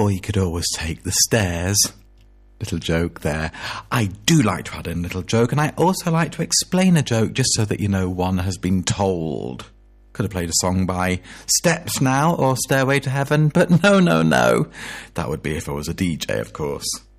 Or you could always take the stairs. Little joke there. I do like to add in a little joke, and I also like to explain a joke just so that you know one has been told. Could have played a song by Steps now, or Stairway to Heaven, but no. That would be if I was a DJ, of course.